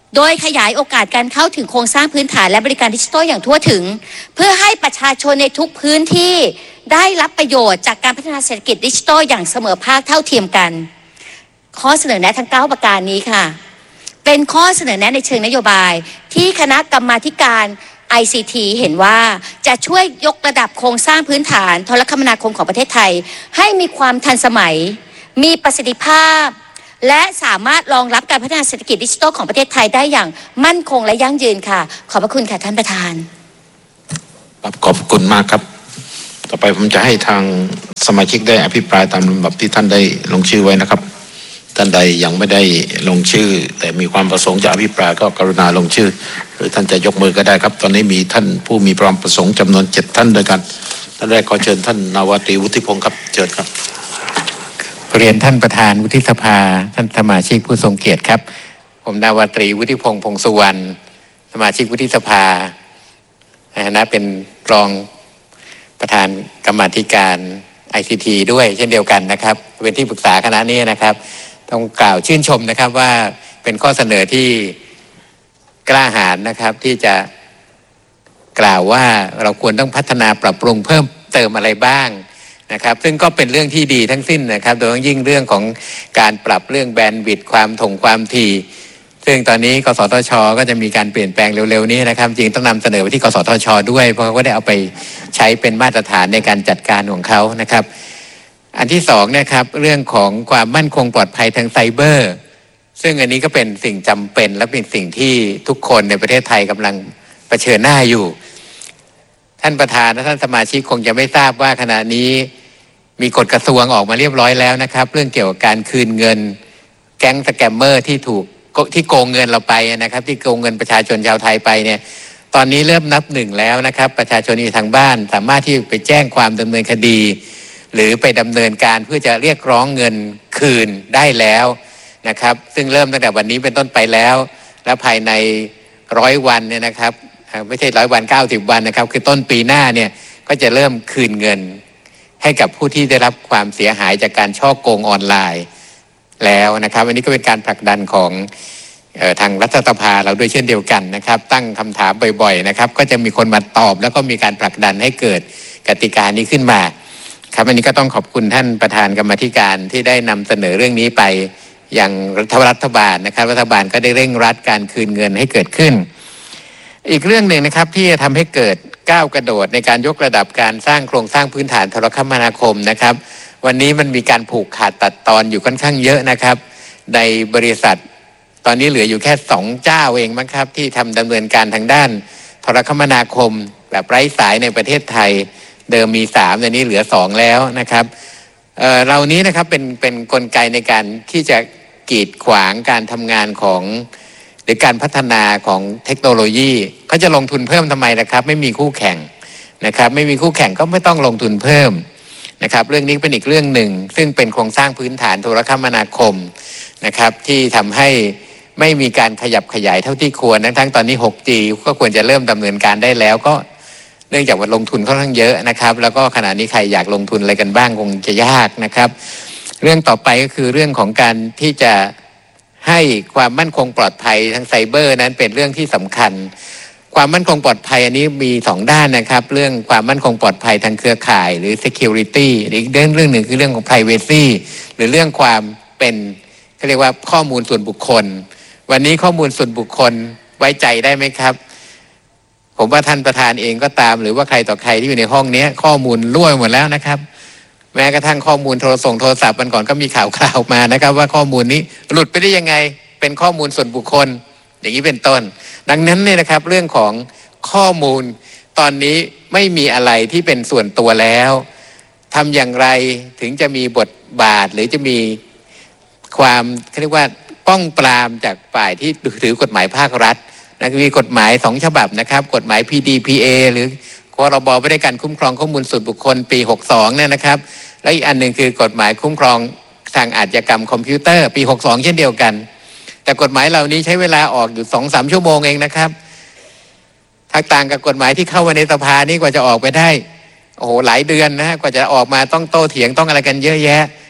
โดยขยายโอกาสการเข้าถึงโครงสร้างพื้นฐานและบริการดิจิทัลอย่างทั่วถึงเพื่อให้ประชาชนในทุกพื้นที่ได้รับประโยชน์จากการพัฒนาเศรษฐกิจดิจิทัลอย่างเสมอภาคเท่าเทียมกันข้อเสนอแนะทั้งเก้าประการนี้ค่ะเป็นข้อเสนอแนะในเชิงนโยบายที่คณะกรรมาธิการ ไอ ซี ที เห็นว่าจะช่วยยกระดับโครงสร้างพื้นฐานโทรคมนาคมของประเทศไทยให้มีความทันสมัยมีประสิทธิภาพและสามารถรองรับการพัฒนาเศรษฐกิจดิจิทัลของประเทศไทยได้อย่างมั่นคงและยั่งยืนค่ะขอบพระคุณค่ะท่านประธานขอบคุณมากครับต่อไปผมจะให้ทางสมาชิกได้อภิปรายตามลำดับที่ท่านได้ลงชื่อไว้นะครับท่านใดยังไม่ได้ลงชื่อแต่มีความประสงค์จะอภิปรายก็กรุณาลงชื่อหรือท่านจะยกมือก็ได้ครับตอนนี้มีท่านผู้มีความประสงค์จำนวนเจ็ดท่านด้วยกันท่านแรกขอเชิญท่านนาวาตรีวุฒิพงศ์ครับเชิญครับเรียนท่านประธานวุฒิสภาท่านสมาชิกผู้ทรงเกียรติครับผมนาวาตรีวุฒิพงศ์พงษ์สุวรรณสมาชิกวุฒิสภาในฐานะเป็นรองประธานกรรมาธิการ ไอ ซี ที ด้วยเช่นเดียวกันนะครับเป็นที่ปรึกษาคณะนี้นะครับต้องกล่าวชื่นชมนะครับว่าเป็นข้อเสนอที่กล้าหาญนะครับที่จะกล่าวว่าเราควรต้องพัฒนาปรับปรุงเพิ่มเติมอะไรบ้างนะครับซึ่งก็เป็นเรื่องที่ดีทั้งสิ้นนะครับโดยยิ่งเรื่องของการปรับเรื่องแบนด์วิดต์ความถ่งความถี่ซึ่งตอนนี้กสทช.ก็จะมีการเปลี่ยนแปลงเร็วๆนี้นะครับจริงต้องนำเสนอไปที่กสทช.ด้วยเพราะเขาก็ได้เอาไปใช้เป็นมาตรฐานในการจัดการของเขานะครับอันที่สองนะครับเรื่องของความมั่นคงปลอดภัยทางไซเบอร์ซึ่งอันนี้ก็เป็นสิ่งจำเป็นและเป็นสิ่งที่ทุกคนในประเทศไทยกำลังเผชิญหน้าอยู่ท่านประธานและท่านสมาชิกคงจะไม่ทราบว่าขณะนี้มีกฎกระทรวงออกมาเรียบร้อยแล้วนะครับเรื่องเกี่ยวกับการคืนเงินแก๊งสแกมเมอร์ที่ถูกที่โกงเงินเราไปนะครับที่โกงเงินประชาชนชาวไทยไปเนี่ยตอนนี้เริ่มนับหนึ่งแล้วนะครับประชาชนที่ทางบ้านสามารถที่ไปแจ้งความดำเนินคดีหรือไปดำเนินการเพื่อจะเรียกร้องเงินคืนได้แล้วนะครับซึ่งเริ่มตั้งแต่วันนี้เป็นต้นไปแล้วและภายในร้อยวันเนี่ยนะครับไม่ใช่ร้อยวันเก้าสิบวันนะครับคือต้นปีหน้าเนี่ยก็จะเริ่มคืนเงินให้กับผู้ที่ได้รับความเสียหายจากการฉ้อโกงออนไลน์แล้วนะครับอันนี้ก็เป็นการผลักดันของเอ่อทางรัฐสภาเราด้วยเช่นเดียวกันนะครับตั้งคำถามบ่อยๆนะครับก็จะมีคนมาตอบแล้วก็มีการผลักดันให้เกิดกติกานี้ขึ้นมาครับอันนี้ก็ต้องขอบคุณท่านประธานกรรมาธิการที่ได้นำเสนอเรื่องนี้ไปยังรัฐบาลนะครับรัฐบาลก็ได้เร่งรัดการคืนเงินให้เกิดขึ้นอีกเรื่องหนึ่งนะครับที่จะทำให้เกิดก้าวกระโดดในการยกระดับการสร้างโครงสร้างพื้นฐานโทรคมนาคมนะครับวันนี้มันมีการผูกขาดตัดตอนอยู่ค่อนข้างเยอะนะครับในบริษัทตอนนี้เหลืออยู่แค่สองเจ้าเองมั้งครับที่ทำดำเนินการทางด้านโทรคมนาคมแบบไร้สายในประเทศไทยเดิมมีสามตอนนี้เหลือสองแล้วนะครับเอ่อเหล่านี้นะครับเป็นเป็นกลไกในการที่จะกีดขวางการทำงานของหรือการพัฒนาของเทคโนโลยีเขาจะลงทุนเพิ่มทำไมนะครับไม่มีคู่แข่งนะครับไม่มีคู่แข่งก็ไม่ต้องลงทุนเพิ่มนะครับเรื่องนี้เป็นอีกเรื่องหนึ่งซึ่งเป็นโครงสร้างพื้นฐานโทรคมนาคมนะครับที่ทำให้ไม่มีการขยับขยายเท่าที่ควรทั้งตอนนี้ หกจี ก็ควรจะเริ่มดำเนินการได้แล้วก็เนื่องจากว่าลงทุนค่อนข้างเยอะนะครับแล้วก็ขณะนี้ใครอยากลงทุนอะไรกันบ้างคงจะยากนะครับเรื่องต่อไปก็คือเรื่องของการที่จะให้ความมั่นคงปลอดภัยทางไซเบอร์นั้นเป็นเรื่องที่สำคัญความมั่นคงปลอดภัยอันนี้มีสองด้านนะครับเรื่องความมั่นคงปลอดภัยทางเครือข่ายหรือ security อีกเรื่องเรื่องหนึ่งคือเรื่องของ privacy หรือเรื่องความเป็นเขาเรียกว่าข้อมูลส่วนบุคคลวันนี้ข้อมูลส่วนบุคคลไว้ใจได้ไหมครับผมว่าท่านประธานเองก็ตามหรือว่าใครต่อใครที่อยู่ในห้องนี้ข้อมูลรั่วหมดแล้วนะครับแม้กระทั่งข้อมูลโทรส่งโทรศัพท์มันก่อนก็มีข่าวคราวมานะครับว่าข้อมูลนี้หลุดไปได้ยังไงเป็นข้อมูลส่วนบุคคลอย่างนี้เป็นต้นดังนั้นเนี่ยนะครับเรื่องของข้อมูลตอนนี้ไม่มีอะไรที่เป็นส่วนตัวแล้วทำอย่างไรถึงจะมีบทบาทหรือจะมีความเรียกว่าป้องปรามจากฝ่ายที่ถือกฎหมายภาครัฐนะมีกฎหมายสองฉบับนะครับกฎหมาย พี ดี พี เอ หรือพรบว่าด้วยการคุ้มครองข้อมูลส่วนบุคคลปีหกสองเนี่ยนะครับและอีกอันหนึ่งคือกฎหมายคุ้มครองทางอาชญากรรมคอมพิวเตอร์ปีหกสองเช่นเดียวกันแต่กฎหมายเหล่านี้ใช้เวลาออกอยู่ สองถึงสาม ชั่วโมงเองนะครับถ้าต่างกับกฎหมายที่เข้ามาในสภานี่กว่าจะออกไปได้โอ้โหหลายเดือนนะกว่าจะออกมาต้องโต้เถียงต้องอะไรกันเยอะแยะ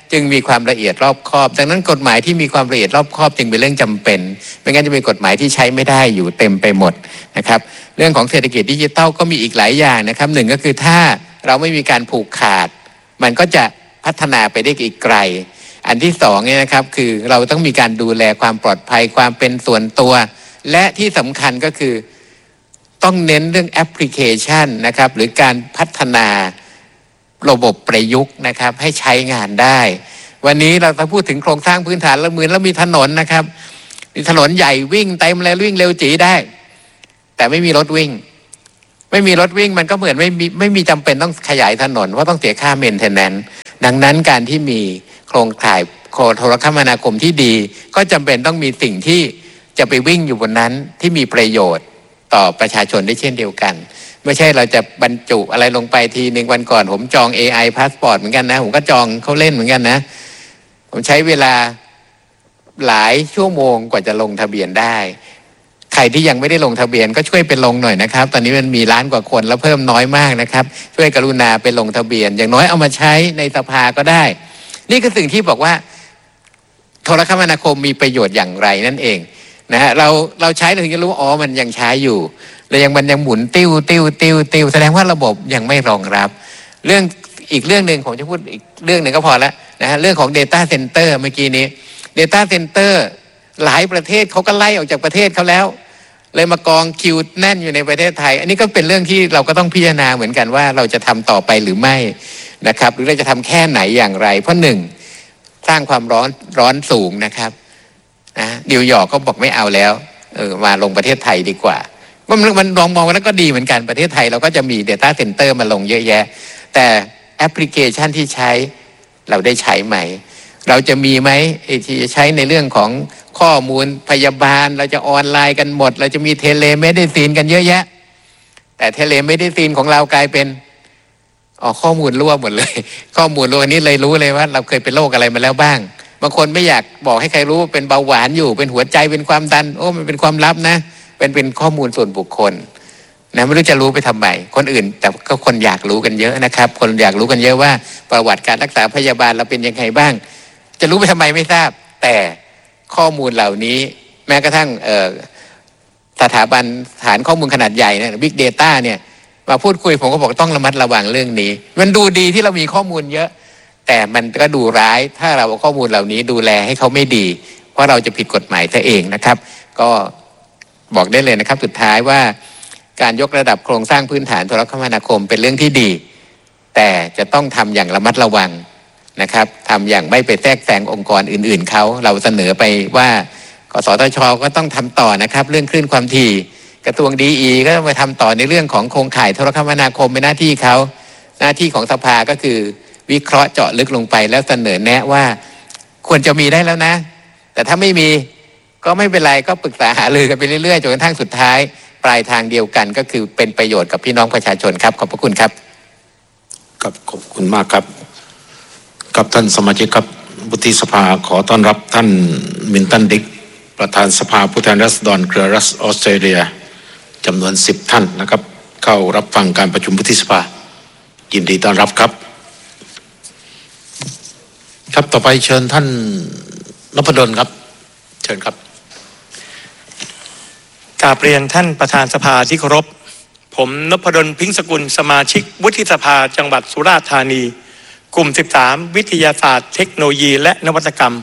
จึงมีความละเอียดรอบคอบดังนั้นกฎหมายที่มีความละเอียดรอบคอบจึงเป็นเรื่องจำเป็นไม่งั้นจะเป็นกฎหมายที่ใช้ไม่ได้อยู่เต็มไปหมดนะครับเรื่องของเศรษฐกิจดิจิทัลก็มีอีกหลายอย่างนะครับหนึ่งก็คือถ้าเราไม่มีการผูกขาดมันก็จะพัฒนาไปได้อีกไกลอันที่สองเนี่ยนะครับคือเราต้องมีการดูแลความปลอดภัยความเป็นส่วนตัวและที่สำคัญก็คือต้องเน้นเรื่องแอปพลิเคชันนะครับหรือการพัฒนาระบบประยุกต์นะครับให้ใช้งานได้วันนี้เราจะพูดถึงโครงสร้างพื้นฐานละหมื่นแล้วมีถนนนะครับมีถนนใหญ่วิ่งเต็มแล้ววิ่งเร็วจีได้แต่ไม่มีรถวิ่งไม่มีรถวิ่งมันก็เหมือนไม่มีไม่มีจำเป็นต้องขยายถนนเพราะต้องเสียค่าเมนเทนแนนซ์ดังนั้นการที่มีโครงข่ายโทรคมนาคมที่ดีก็จำเป็นต้องมีสิ่งที่จะไปวิ่งอยู่บนนั้นที่มีประโยชน์ต่อประชาชนได้เช่นเดียวกันไม่ใช่เราจะบรรจุอะไรลงไปทีหนึ่งวันก่อนผมจอง เอ ไอ พาสปอร์ตเหมือนกันนะผมก็จองเขาเล่นเหมือนกันนะผมใช้เวลาหลายชั่วโมงกว่าจะลงทะเบียนได้ใครที่ยังไม่ได้ลงทะเบียนก็ช่วยไปลงหน่อยนะครับตอนนี้มันมีล้านกว่าคนแล้วเพิ่มน้อยมากนะครับช่วยกรุณาไปลงทะเบียนอย่างน้อยเอามาใช้ในสภาก็ได้นี่คือสิ่งที่บอกว่าโทรคมนาคมมีประโยชน์อย่างไรนั่นเองนะฮะเราเราใช้เราถึงจะรู้อ๋อมันยังใช้อยู่แล้วยังมันยังหมุนติ้วติ้วติ้วติ้วแสดงว่าระบบยังไม่รองรับเรื่องอีกเรื่องหนึ่งผมจะพูดอีกเรื่องหนึ่งก็พอแล้วนะฮะเรื่องของ data center เมื่อกี้นี้ data center หลายประเทศเขาก็ไล่ออกจากประเทศเขาแล้วเลยมากองคิวแน่นอยู่ในประเทศไทยอันนี้ก็เป็นเรื่องที่เราก็ต้องพิจารณาเหมือนกันว่าเราจะทำต่อไปหรือไม่นะครับหรือเราจะทำแค่ไหนอย่างไรเพราะหนึ่งสร้างความร้อนร้อนสูงนะครับนะนิวยอร์กก็บอกไม่เอาแล้วเออมาลงประเทศไทยดีกว่ามันมันลองมองแล้วก็ดีเหมือนกันประเทศไทยเราก็จะมี data center มาลงเยอะแยะแต่แอปพลิเคชันที่ใช้เราได้ใช้ไหมเราจะมีไหมที่จะใช้ในเรื่องของข้อมูลพยาบาลเราจะออนไลน์กันหมดเราจะมีเทเลเมดิซีนกันเยอะแยะแต่เทเลเมดิซีนของเรากลายเป็นอ๋อข้อมูลรั่วหมดเลยข้อมูลรั่วนี้เลยรู้เลยว่าเราเคยเป็นโรคอะไรมาแล้วบ้างบางคนไม่อยากบอกให้ใครรู้เป็นเบาหวานอยู่เป็นหัวใจเป็นความดันโอ้มันเป็นความลับนะเป็นเป็นข้อมูลส่วนบุคคลนะไม่รู้จะรู้ไปทำไมคนอื่นแต่ก็คนอยากรู้กันเยอะนะครับคนอยากรู้กันเยอะว่าประวัติการรักษาพยาบาลเราเป็นยังไงบ้างจะรู้ไปทำไมไม่ทราบแต่ข้อมูลเหล่านี้แม้กระทั่งสถาบันฐานข้อมูลขนาดใหญ่เนี่ย Big Data เนี่ยมาพูดคุยผมก็บอกต้องระมัดระวังเรื่องนี้มันดูดีที่เรามีข้อมูลเยอะแต่มันก็ดูร้ายถ้าเราเอาข้อมูลเหล่านี้ดูแลให้เขาไม่ดีเพราะเราจะผิดกฎหมายซะเองนะครับก็บอกได้เลยนะครับสุดท้ายว่าการยกระดับโครงสร้างพื้นฐานโทรคมนาคมเป็นเรื่องที่ดีแต่จะต้องทำอย่างระมัดระวังนะครับทำอย่างไม่ไปแทรกแซงองค์กรอื่นๆเขาเราเสนอไปว่ากสทช.ก็ต้องทำต่อนะครับเรื่องคลื่นความถี่กระทรวงดีอีก็ต้องไปทำต่อในเรื่องของโครงข่ายโทรคมนาคมเป็นหน้าที่เขาหน้าที่ของสภาก็คือวิเคราะห์เจาะลึกลงไปแล้วเสนอแนะว่าควรจะมีได้แล้วนะแต่ถ้าไม่มีก็ไม่เป็นไรก็ปรึกษาหารือกันไปเรื่อยๆจนกระทั่งสุดท้ายปลายทางเดียวกันก็คือเป็นประโยชน์กับพี่น้องประชาชนครับขอบพระคุณครับครับขอบคุณมากครับกับท่านสมาชิกครับวุฒิสภาขอต้อนรับท่านมินตันดิกประธานสภาผู้แทนราษฎรเครือรัฐออสเตรเลียจำนวนสิบท่านนะครับเข้ารับฟังการประชุมวุฒิสภายินดีต้อนรับครับครับต่อไปเชิญท่านนพดลครับเชิญครับกราบเรียนท่านประธานสภาที่เคารพผมนพดลพิงค์สกุลสมาชิกวุฒิสภาจังหวัดสุราษฎร์ธานีกลุ่มสิบสามวิทยาศาสตร์เทคโนโลยีและนวัตกรรม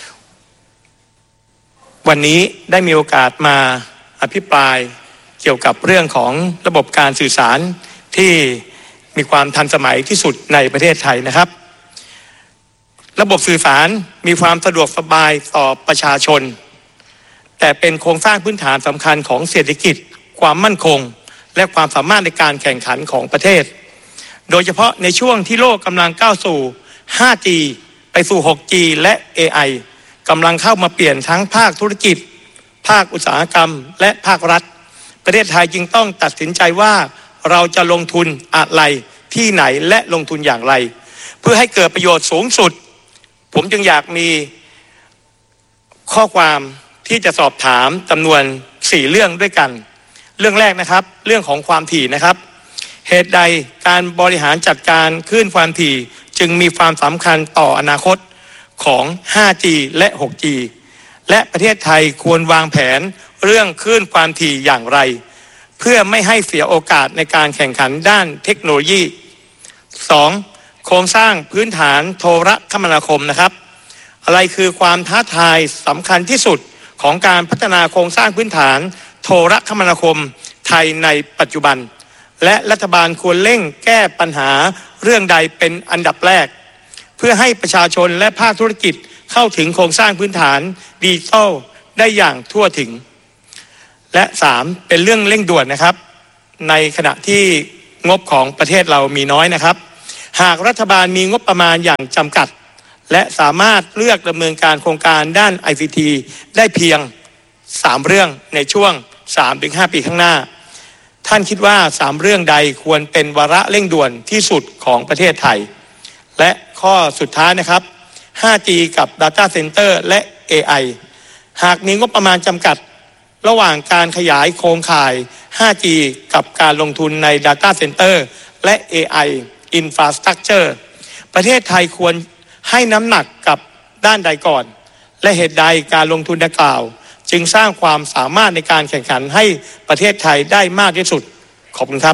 วันนี้ได้มีโอกาสมาอภิปรายเกี่ยวกับเรื่องของระบบการสื่อสารที่มีความทันสมัยที่สุดในประเทศไทยนะครับระบบสื่อสารมีความสะดวกสบายต่อประชาชนแต่เป็นโครงสร้างพื้นฐานสำคัญของเศรษฐกิจความมั่นคงและความสามารถในการแข่งขันของประเทศโดยเฉพาะในช่วงที่โลกกำลังก้าวสู่ ห้าจี ไปสู่ หกจี และ เอ ไอ กำลังเข้ามาเปลี่ยนทั้งภาคธุรกิจภาคอุตสาหกรรมและภาครัฐประเทศไทยจึงต้องตัดสินใจว่าเราจะลงทุนอะไรที่ไหนและลงทุนอย่างไรเพื่อให้เกิดประโยชน์สูงสุดผมจึงอยากมีข้อความที่จะสอบถามจำนวนสี่เรื่องด้วยกันเรื่องแรกนะครับเรื่องของความถี่นะครับเหตุใดการบริหารจัดการคลื่นความถี่จึงมีความสำคัญต่ออนาคตของ ไฟว์จี และ ซิกซ์จี และประเทศไทยควรวางแผนเรื่องคลื่นความถี่อย่างไรเพื่อไม่ให้เสียโอกาสในการแข่งขันด้านเทคโนโลยี สอง. โครงสร้างพื้นฐานโทรคมนาคมนะครับอะไรคือความท้าทายสำคัญที่สุดของการพัฒนาโครงสร้างพื้นฐานโทรคมนาคมไทยในปัจจุบันและรัฐบาลควรเร่งแก้ปัญหาเรื่องใดเป็นอันดับแรกเพื่อให้ประชาชนและภาคธุรกิจเข้าถึงโครงสร้างพื้นฐานดิจิทัลได้อย่างทั่วถึงและสามเป็นเรื่องเร่งด่วนนะครับในขณะที่งบของประเทศเรามีน้อยนะครับหากรัฐบาลมีงบประมาณอย่างจำกัดและสามารถเลือกดำเนินการโครงการด้าน ไอ ซี ที ได้เพียงสามเรื่องในช่วง สามถึงห้า ปีข้างหน้าท่านคิดว่าสามเรื่องใดควรเป็นวาระเร่งด่วนที่สุดของประเทศไทยและข้อสุดท้ายนะครับ ไฟว์จี กับ Data Center และ เอ ไอ หากมีงบประมาณจำกัดระหว่างการขยายโครงข่าย ไฟว์จี กับการลงทุนใน Data Center และ เอ ไอ Infrastructure ประเทศไทยควรให้น้ำหนักกับด้านใดก่อนและเหตุใดการลงทุนดังกล่าวจึงสร้างความสามารถในการแข่งขันให้ประเทศไทยได้มากที่สุดขอบคุณครับ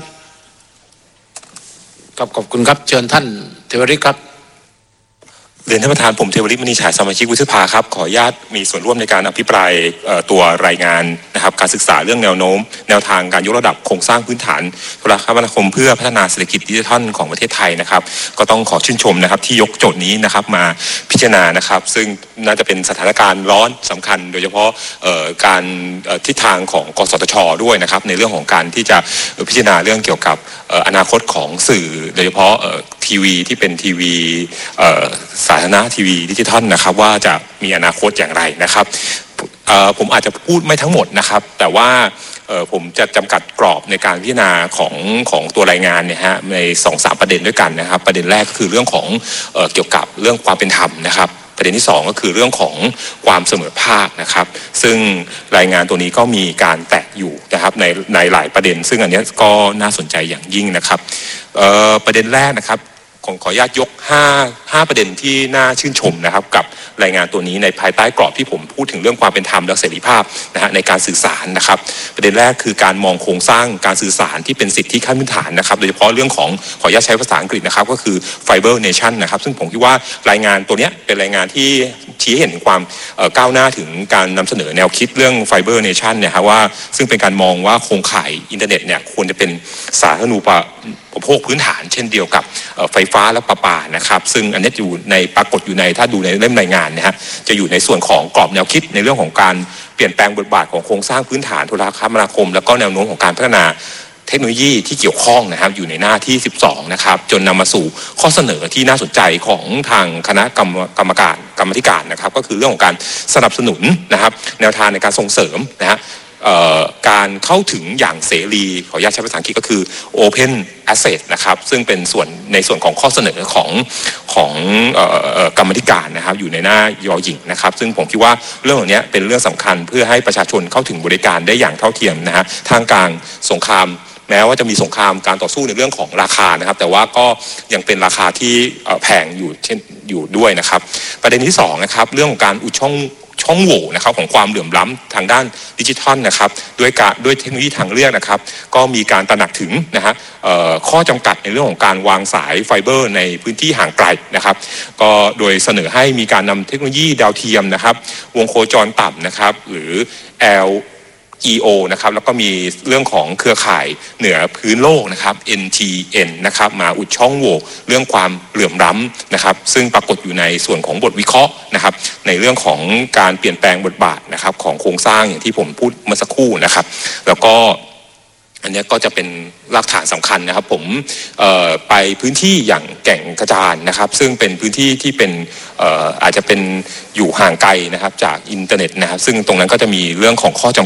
ครับขอบคุณครับเชิญท่านเทวริกครับเรียนท่านประธานผมเทวริศ มณีฉายสมาชิกวุฒิสภาครับขออนุญาตมีส่วนร่วมในการอภิปรายตัวรายงานนะครับการศึกษาเรื่องแนวโน้มแนวทางการยกระดับโครงสร้างพื้นฐานโทรคมนาคมเพื่อพัฒนาเศรษฐกิจดิจิทัลของประเทศไทยนะครับก็ต้องขอชื่นชมนะครับที่ยกโจทย์นี้นะครับมาพิจารณานะครับซึ่งน่าจะเป็นสถานการณ์ร้อนสำคัญโดยเฉพาะการทิศทางของกสทช.ด้วยนะครับในเรื่องของการที่จะพิจารณาเรื่องเกี่ยวกับอนาคตของสื่อโดยเฉพาะทีวีที่เป็นทีวีสาธารณะทีวีดิจิทัลนะครับว่าจะมีอนาคตอย่างไรนะครับผมอาจจะพูดไม่ทั้งหมดนะครับแต่ว่าผมจะจำกัดกรอบในการพิจารณาของของตัวรายงานเนี่ยฮะใน สองสาม ประเด็นด้วยกันนะครับประเด็นแรกก็คือเรื่องของเกี่ยวกับเรื่องความเป็นธรรมนะครับประเด็นที่สองก็คือเรื่องของความเสมอภาคนะครับซึ่งรายงานตัวนี้ก็มีการแตะอยู่นะครับในในหลายประเด็นซึ่งอันนี้ก็น่าสนใจอย่างยิ่งนะครับประเด็นแรกนะครับขออนุญาตยกห้า ห้าประเด็นที่น่าชื่นชมนะครับกับรายงานตัวนี้ในภายใต้กรอบที่ผมพูดถึงเรื่องความเป็นธรรมและเสรีภาพนะฮะในการสื่อสารนะครับประเด็นแรกคือการมองโครงสร้างการสื่อสารที่เป็นสิทธิขั้นพื้นฐานนะครับโดยเฉพาะเรื่องของขออนุญาตใช้ภาษาอังกฤษนะครับก็คือ Fiber Nation นะครับซึ่งผมคิดว่ารายงานตัวนี้เป็นรายงานที่ชี้เห็นความก้าวหน้าถึงการนำเสนอแนวคิดเรื่อง Fiber Nation เนี่ยครับว่าซึ่งเป็นการมองว่าโครงข่ายอินเทอร์เน็ตเนี่ยควรจะเป็นสาธารณูปโภคพื้นฐานเช่นเดียวกับไฟฟ้าและประปานะครับซึ่งอันนี้อยู่ในปรากฏอยู่ในถ้าดูในเล่มรายงานนะฮะจะอยู่ในส่วนของกรอบแนวคิดในเรื่องของการเปลี่ยนแปลงบทบาทของโครงสร้างพื้นฐานโทรคมนาคมแล้วก็แนวโน้มของการพัฒนาเทคโนโลยีที่เกี่ยวข้องนะครับอยู่ในหน้าที่สิบสองนะครับจนนำมาสู่ข้อเสนอที่น่าสนใจของทางคณะกรรมกรรมการกรรมธิการนะครับก็คือเรื่องของการสนับสนุนนะครับแนวทางในการส่งเสริมนะฮะการเข้าถึงอย่างเสรีขออนุญาตใช้ภาษาอังกฤษก็คือ Open Access นะครับซึ่งเป็นส่วนในส่วนของข้อเสนอของของกรรมธิการนะครับอยู่ในหน้ายอหญิงนะครับซึ่งผมคิดว่าเรื่องนี้เป็นเรื่องสำคัญเพื่อให้ประชาชนเข้าถึงบริการได้อย่างเท่าเทียมนะฮะทางกลางสงครามแม้ว่าจะมีสงครามการต่อสู้ในเรื่องของราคานะครับแต่ว่าก็ยังเป็นราคาที่แพงอยู่เช่นอยู่ด้วยนะครับประเด็นที่สองนะครับเรื่องของการอุดช่องช่องโหว่นะครับของความเหลื่อมล้ำทางด้านดิจิทัลนะครับด้วยการด้วยเทคโนโลยีทางเลือกนะครับก็มีการตระหนักถึงนะฮะข้อจำกัดในเรื่องของการวางสายไฟเบอร์ในพื้นที่ห่างไกลนะครับก็โดยเสนอให้มีการนำเทคโนโลยีดาวเทียมนะครับวงโคจรต่ำนะครับหรือ แอล อี โอ นะครับแล้วก็มีเรื่องของเครือข่ายเหนือพื้นโลกนะครับ เอ็น ที เอ็น นะครับมาอุดช่องโหว่เรื่องความเหลื่อมล้ำนะครับซึ่งปรากฏอยู่ในส่วนของบทวิเคราะห์นะครับในเรื่องของการเปลี่ยนแปลงบทบาทนะครับของโครงสร้างอย่างที่ผมพูดเมื่อสักครู่นะครับแล้วก็อันนี้ก็จะเป็นหลักฐานสำคัญนะครับผมไปพื้นที่อย่างแก่งกระจานนะครับซึ่งเป็นพื้นที่ที่เป็นอาจจะเป็นอยู่ห่างไกลนะครับจากอินเทอร์เน็ตนะครับซึ่งตรงนั้นก็จะมีเรื่องของข้อจำกัด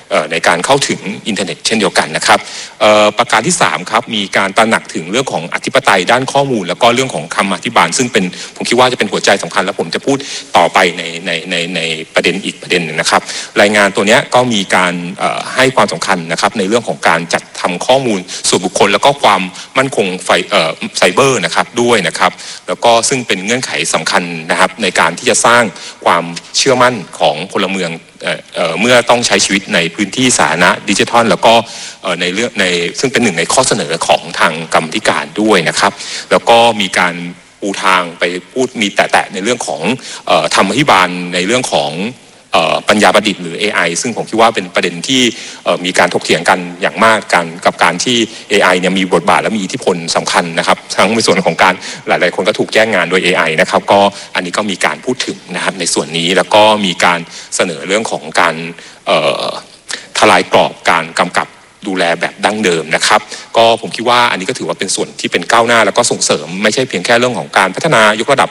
ในการเข้าถึงอินเทอร์เน็ตเช่นเดียวกันนะครับประการที่สามครับมีการตระหนักถึงเรื่องของอธิปไตยด้านข้อมูลแล้วก็เรื่องของคำอธิบายซึ่งเป็นผมคิดว่าจะเป็นหัวใจสำคัญและผมจะพูดต่อไปในในในในประเด็นอีกประเด็นหนึ่งนะครับรายงานตัวนี้ก็มีการให้ความสำคัญนะครับในเรื่องของการจัดทำข้อมูลส่วนบุคคลแล้วก็ความมั่นคงไฟไซเบอร์นะครับด้วยนะครับแล้วก็ซึ่งเป็นเงื่อนไขสำคัญนะครับในการที่จะสร้างความเชื่อมั่นของพลเมืองเอ่อเอ่อเมื่อต้องใช้ชีวิตในพื้นที่สาธารณะดิจิทัลแล้วก็เอ่อในเรื่องในซึ่งเป็นหนึ่งในข้อเสนอของทางกรรมธิการด้วยนะครับแล้วก็มีการปูทางไปพูดมีแตะๆในเรื่องของเอ่อธรรมาภิบาลในเรื่องของปัญญาประดิษฐ์หรือ เอ ไอ ซึ่งผมคิดว่าเป็นประเด็นที่มีการถกเถียงกันอย่างมากกันกับการที่ เอ ไอ เนี่ยมีบทบาทและมีอิทธิพลสำคัญนะครับทั้งในส่วนของการหลายๆคนก็ถูกแย่งงานโดย เอ ไอ นะครับก็อันนี้ก็มีการพูดถึงนะครับในส่วนนี้แล้วก็มีการเสนอเรื่องของการทลายกรอบการกำกับดูแลแบบดั้งเดิมนะครับก็ผมคิดว่าอันนี้ก็ถือว่าเป็นส่วนที่เป็นก้าวหน้าแล้วก็ส่งเสริมไม่ใช่เพียงแค่เรื่องของการพัฒนายกระดับ